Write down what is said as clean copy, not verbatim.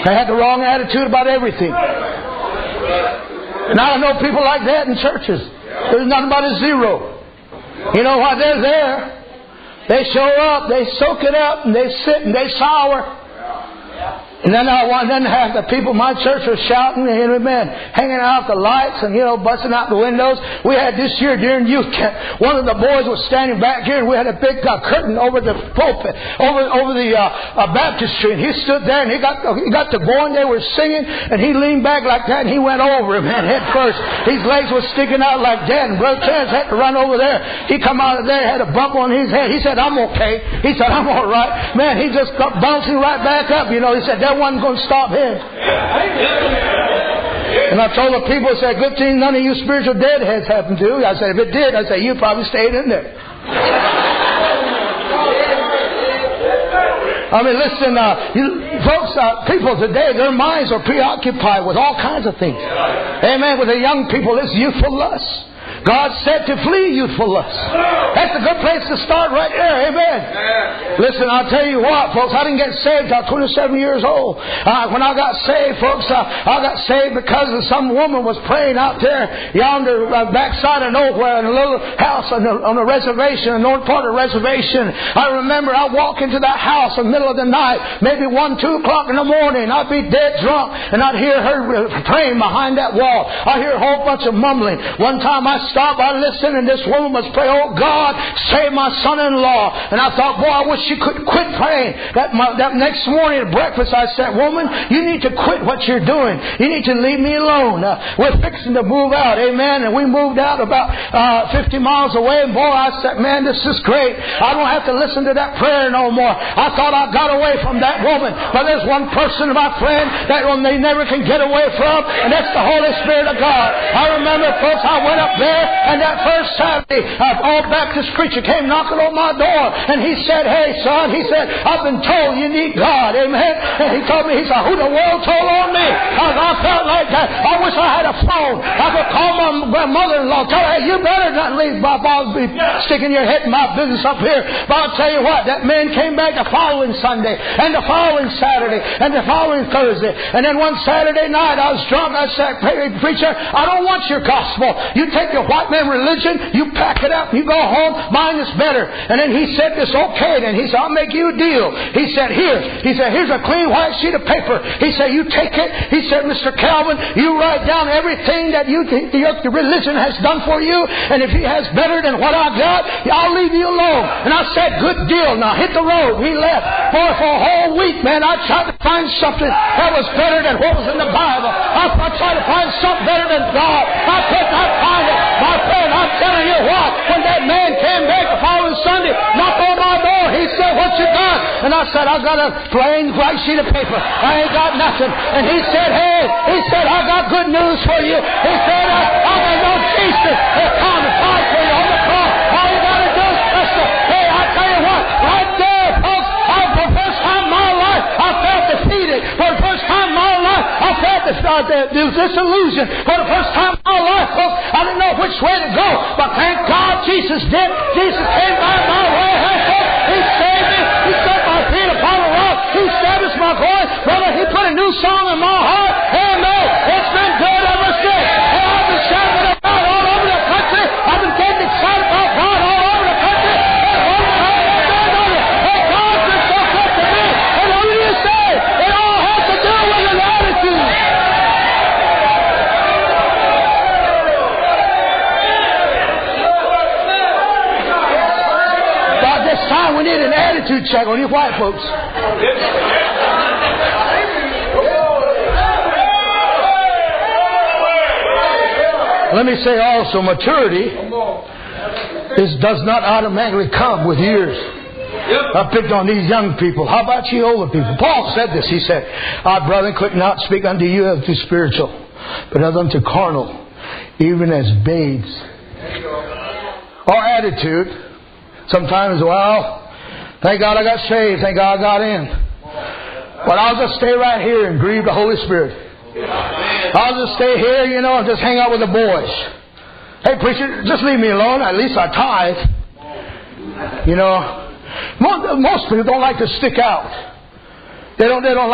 They had the wrong attitude about everything. And I know people like that in churches. There's nothing but a zero. You know what? They're there. They show up, they soak it up, and they sit and they sour. And then half the people in my church were shouting, amen, hanging out the lights and, busting out the windows. We had this year during youth camp, one of the boys was standing back here and we had a big curtain over the pulpit, over the baptistry. And he stood there and he got to going. They were singing and he leaned back like that and he went over him, man, head first. His legs were sticking out like that and Brother Terrence had to run over there. He come out of there, had a bump on his head. He said, I'm okay. He said, I'm all right. Man, he just got bouncing right back up. He said, that wasn't going to stop him. And I told the people, I said, good thing none of you spiritual deadheads happened to. I said, if it did, I said, you probably stayed in there. I mean, listen, folks, people today, their minds are preoccupied with all kinds of things. Amen. With the young people, it's youthful lust. God said to flee youthful lust. That's a good place to start right there. Amen. Listen, I'll tell you what, folks. I didn't get saved till 27 years old. When I got saved, folks, I got saved because some woman was praying out there yonder backside of nowhere in a little house on a reservation, a north part of the reservation. I remember I walk into that house in the middle of the night, maybe 1, 2 o'clock in the morning. I'd be dead drunk, and I'd hear her praying behind that wall. I'd hear a whole bunch of mumbling. One time I stopped, I listened, and this woman was praying, oh God, save my son-in-law. And I thought, boy, I wish she could quit praying. That next morning at breakfast, I said, woman, you need to quit what you're doing. You need to leave me alone. We're fixing to move out, amen. And we moved out about 50 miles away, and boy, I said, man, this is great. I don't have to listen to that prayer no more. I thought I got away from that woman. But there's one person, my friend, that they never can get away from, and that's the Holy Spirit of God. I remember, folks, I went up there, and that first Saturday, an old Baptist preacher came knocking on my door, and he said, hey, son, he said, I've been told you need God, amen. And he told me, he said, who the world told on me? I felt like that. I wish I had a phone. I could call my mother-in-law, tell her, hey, you better not leave Bob be sticking your head in my business up here. But I'll tell you what, that man came back the following Sunday, and the following Saturday, and the following Thursday. And then one Saturday night, I was drunk. I said, hey, preacher, I don't want your gospel. You take your white man religion, you pack it up, you go home, mine is better. And then he said this, okay, then he said, I'll make you a deal. He said, here's a clean white sheet of paper. He said, you take it. He said, Mr. Calvin, you write down everything that you think your religion has done for you, and if he has better than what I got, I'll leave you alone. And I said, good deal. Now hit the road. We left. Boy, for a whole week, man, I tried to find something that was better than what was in the Bible. I tried to find something better than God. I could not find it. My friend, I'm telling you what, when that man came back the following Sunday, knocked on my door, he said, what you got? And I said, I got a plain white sheet of paper. I ain't got nothing. And he said, hey, I got good news for you. He said, I know Jesus has come to fight for you on the cross. All you got to do is trust him. Hey, I tell you what, right there, folks, for the first time in my life, I felt defeated. For the first time in my life, I felt disillusion. For the first time in my life, folks, I didn't know which way to go. But thank God Jesus did. Jesus came by my way. He saved me. He set my feet upon a rock. He established my voice. Brother, he put a new song in my heart. Amen. It's been good ever since. And I've been shouting about God all over the country. I've been getting excited about God all over the country. And God's been so good to me. And what do you say? It all has to do with an attitude. About this time we need an attitude check on you white folks. Let me say also, maturity does not automatically come with years. I picked on these young people. How about you older people? Paul said this. He said, our brethren could not speak unto you as to spiritual, but as unto carnal, even as babes. Our attitude, sometimes, well, thank God I got saved. Thank God I got in. But I'll just stay right here and grieve the Holy Spirit. I'll just stay here, and just hang out with the boys. Hey, preacher, just leave me alone. At least I tithe. Most people don't like to stick out. They don't